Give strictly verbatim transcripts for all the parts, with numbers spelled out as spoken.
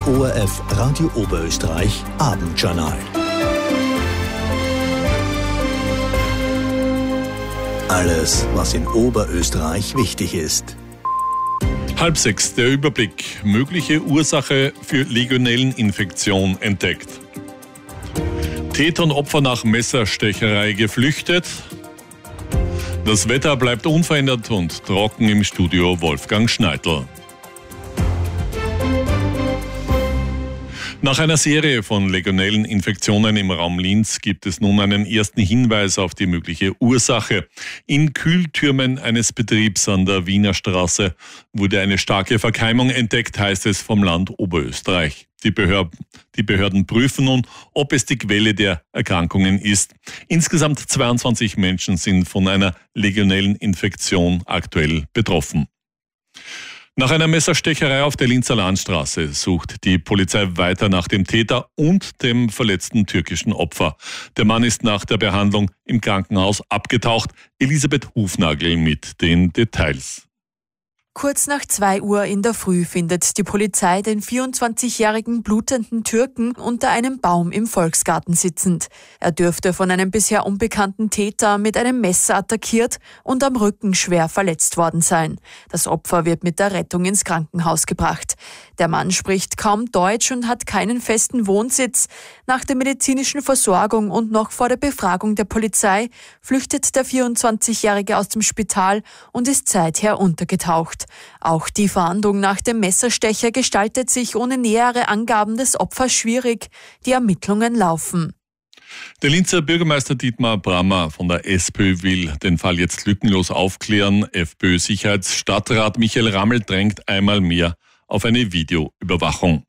O R F Radio Oberösterreich Abendjournal. Alles, was in Oberösterreich wichtig ist. Halb sechs, der Überblick. Mögliche Ursache für Legionelleninfektion entdeckt. Täter und Opfer nach Messerstecherei geflüchtet. Das Wetter bleibt unverändert und trocken im Studio Wolfgang Schneidl. Nach einer Serie von Legionelleninfektionen im Raum Linz gibt es nun einen ersten Hinweis auf die mögliche Ursache. In Kühltürmen eines Betriebs an der Wiener Straße wurde eine starke Verkeimung entdeckt, heißt es vom Land Oberösterreich. Die Behörden, die Behörden prüfen nun, ob es die Quelle der Erkrankungen ist. Insgesamt zweiundzwanzig Menschen sind von einer Legionelleninfektion aktuell betroffen. Nach einer Messerstecherei auf der Linzer Landstraße sucht die Polizei weiter nach dem Täter und dem verletzten türkischen Opfer. Der Mann ist nach der Behandlung im Krankenhaus abgetaucht. Elisabeth Hufnagel mit den Details. Kurz nach zwei Uhr in der Früh findet die Polizei den vierundzwanzigjährigen blutenden Türken unter einem Baum im Volksgarten sitzend. Er dürfte von einem bisher unbekannten Täter mit einem Messer attackiert und am Rücken schwer verletzt worden sein. Das Opfer wird mit der Rettung ins Krankenhaus gebracht. Der Mann spricht kaum Deutsch und hat keinen festen Wohnsitz. Nach der medizinischen Versorgung und noch vor der Befragung der Polizei flüchtet der vierundzwanzigjährige aus dem Spital und ist seither untergetaucht. Auch die Fahndung nach dem Messerstecher gestaltet sich ohne nähere Angaben des Opfers schwierig. Die Ermittlungen laufen. Der Linzer Bürgermeister Dietmar Brammer von der SPÖ will den Fall jetzt lückenlos aufklären. FPÖ-Sicherheitsstadtrat Michael Rammel drängt einmal mehr auf eine Videoüberwachung.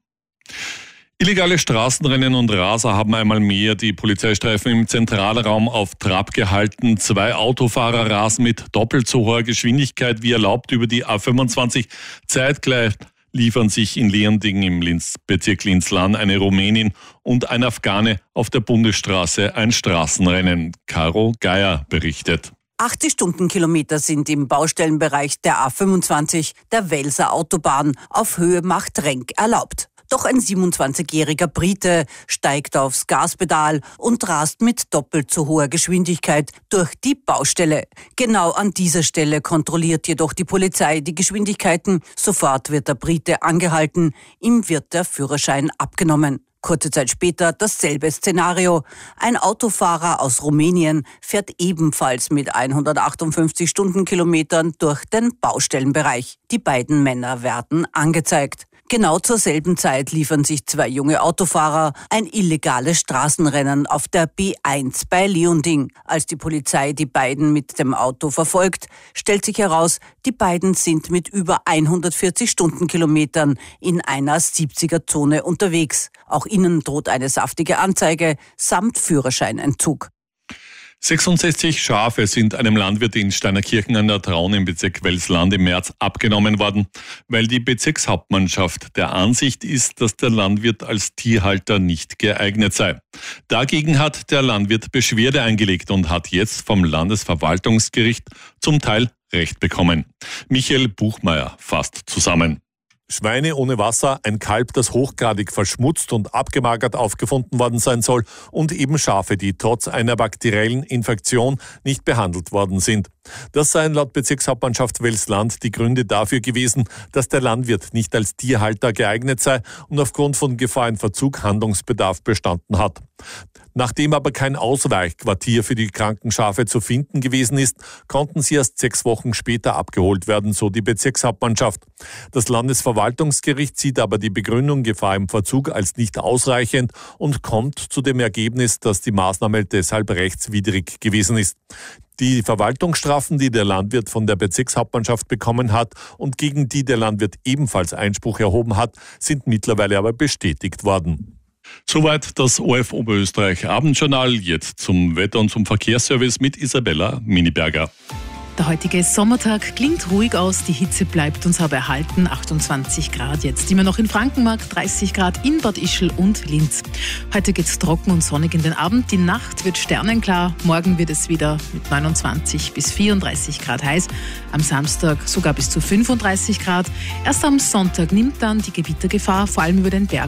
Illegale Straßenrennen und Raser haben einmal mehr die Polizeistreifen im Zentralraum auf Trab gehalten. Zwei Autofahrer rasen mit doppelt so hoher Geschwindigkeit wie erlaubt über die A fünfundzwanzig. Zeitgleich liefern sich in Leonding im Linz, Bezirk Linz-Lahn eine Rumänin und ein Afghane auf der Bundesstraße ein Straßenrennen. Caro Geier berichtet. achtzig Stundenkilometer sind im Baustellenbereich der A fünfundzwanzig, der Welser Autobahn, auf Höhe Machtrenk erlaubt. Doch ein siebenundzwanzigjähriger Brite steigt aufs Gaspedal und rast mit doppelt so hoher Geschwindigkeit durch die Baustelle. Genau an dieser Stelle kontrolliert jedoch die Polizei die Geschwindigkeiten. Sofort wird der Brite angehalten, ihm wird der Führerschein abgenommen. Kurze Zeit später dasselbe Szenario. Ein Autofahrer aus Rumänien fährt ebenfalls mit hundertachtundfünfzig Stundenkilometern durch den Baustellenbereich. Die beiden Männer werden angezeigt. Genau zur selben Zeit liefern sich zwei junge Autofahrer ein illegales Straßenrennen auf der B eins bei Leonding. Als die Polizei die beiden mit dem Auto verfolgt, stellt sich heraus, die beiden sind mit über hundertvierzig Stundenkilometern in einer siebziger-Zone unterwegs. Auch ihnen droht eine saftige Anzeige samt Führerscheinentzug. sechsundsechzig Schafe sind einem Landwirt in Steinerkirchen an der Traun im Bezirk Welsland im März abgenommen worden, weil die Bezirkshauptmannschaft der Ansicht ist, dass der Landwirt als Tierhalter nicht geeignet sei. Dagegen hat der Landwirt Beschwerde eingelegt und hat jetzt vom Landesverwaltungsgericht zum Teil Recht bekommen. Michael Buchmeier fasst zusammen. Schweine ohne Wasser, ein Kalb, das hochgradig verschmutzt und abgemagert aufgefunden worden sein soll und eben Schafe, die trotz einer bakteriellen Infektion nicht behandelt worden sind. Das seien laut Bezirkshauptmannschaft Welsland die Gründe dafür gewesen, dass der Landwirt nicht als Tierhalter geeignet sei und aufgrund von Gefahr in Verzug Handlungsbedarf bestanden hat. Nachdem aber kein Ausweichquartier für die kranken Schafe zu finden gewesen ist, konnten sie erst sechs Wochen später abgeholt werden, so die Bezirkshauptmannschaft. Das Landesverwaltungsgericht sieht aber die Begründung Gefahr im Verzug als nicht ausreichend und kommt zu dem Ergebnis, dass die Maßnahme deshalb rechtswidrig gewesen ist. Die Verwaltungsstrafen, die der Landwirt von der Bezirkshauptmannschaft bekommen hat und gegen die der Landwirt ebenfalls Einspruch erhoben hat, sind mittlerweile aber bestätigt worden. Soweit das O R F Oberösterreich Abendjournal. Jetzt zum Wetter und zum Verkehrsservice mit Isabella Miniberger. Der heutige Sommertag klingt ruhig aus, die Hitze bleibt uns aber erhalten, achtundzwanzig Grad jetzt. Immer noch in Frankenmark, dreißig Grad in Bad Ischl und Linz. Heute geht's trocken und sonnig in den Abend, die Nacht wird sternenklar, morgen wird es wieder mit neunundzwanzig bis vierunddreißig Grad heiß, am Samstag sogar bis zu fünfunddreißig Grad. Erst am Sonntag nimmt dann die Gewittergefahr vor allem über den Berg